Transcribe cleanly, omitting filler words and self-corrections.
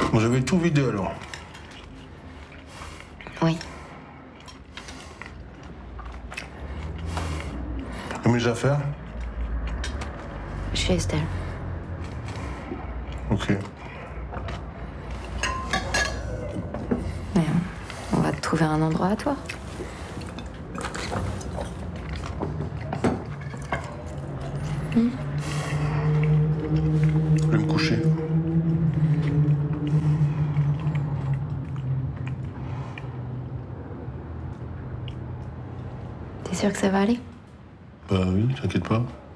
Vous avez tout vidé alors? Oui. Et mes affaires? Chez Estelle. Ok. Mais on va te trouver un endroit à toi. Je vais me coucher. T'es sûr que ça va aller? Bah oui, t'inquiète pas.